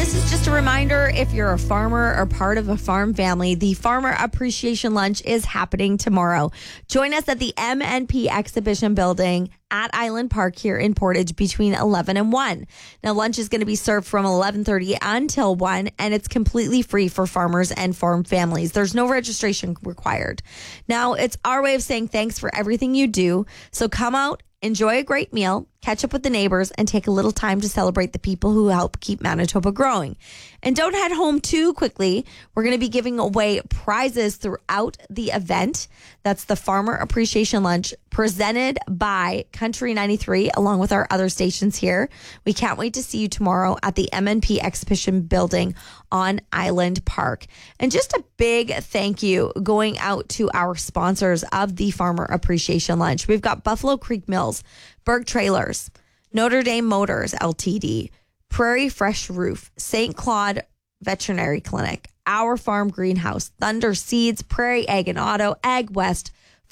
this is just a reminder, if you're a farmer or part of a farm family, the Farmer Appreciation Lunch is happening tomorrow. Join us at the MNP Exhibition Building at Island Park here in Portage between 11 and 1. Now, lunch is going to be served from 11:30 until 1, and it's completely free for farmers and farm families. There's no registration required. Now, it's our way of saying thanks for everything you do. So come out, enjoy a great meal, catch up with the neighbors, and take a little time to celebrate the people who help keep Manitoba growing. And don't head home too quickly. We're going to be giving away prizes throughout the event. That's the Farmer Appreciation Lunch presented by Country 93, along with our other stations here. We can't wait to see you tomorrow at the MNP Exhibition Building on Island Park. And just a big thank you going out to our sponsors of the Farmer Appreciation Lunch. We've got Buffalo Creek Mills, Berg Trailers, Notre Dame Motors Ltd., Prairie Fresh Roof, St. Claude Veterinary Clinic, Our Farm Greenhouse, Thunder Seeds, Prairie Egg and Auto, Ag West,